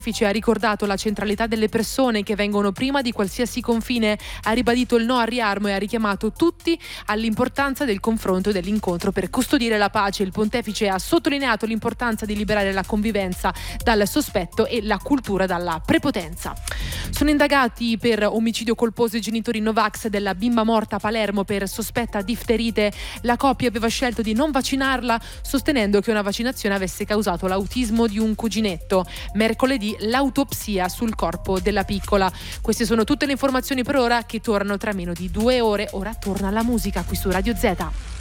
Ha ricordato la centralità delle persone che vengono prima di qualsiasi confine, ha ribadito il no al riarmo e ha richiamato tutti all'importanza del confronto e dell'incontro per custodire la pace. Il pontefice ha sottolineato l'importanza di liberare la convivenza dal sospetto e la cultura dalla prepotenza. Sono indagati per omicidio colposo i genitori Novax della bimba morta a Palermo per sospetta difterite. La coppia aveva scelto di non vaccinarla, sostenendo che una vaccinazione avesse causato l'autismo di un cuginetto. Mercoledì l'autopsia sul corpo della piccola. Queste sono tutte le informazioni per ora, che tornano tra meno di 2 ore. Ora torna la musica qui su Radio Z.